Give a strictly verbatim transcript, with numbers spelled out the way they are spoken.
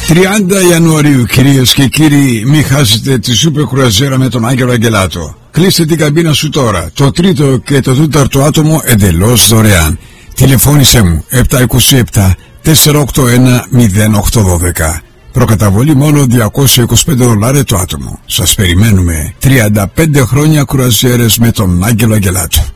τριάντα Ιανουαρίου, κυρίες και κύριοι, μην χάσετε τη σούπερ κρουαζιέρα με τον Άγγελο Αγγελάτο. Κλείστε την καμπίνα σου τώρα. Το τρίτο και το τέταρτο άτομο εντελώς δωρεάν. Τηλεφώνησέ μου επτά είκοσι επτά τετρακόσια ογδόντα ένα μηδέν οκτώ δώδεκα. Προκαταβολή μόνο διακόσια είκοσι πέντε δολάρια το άτομο. Σας περιμένουμε. τριάντα πέντε χρόνια κρουαζιέρες με τον Άγγελο Αγγελάτο.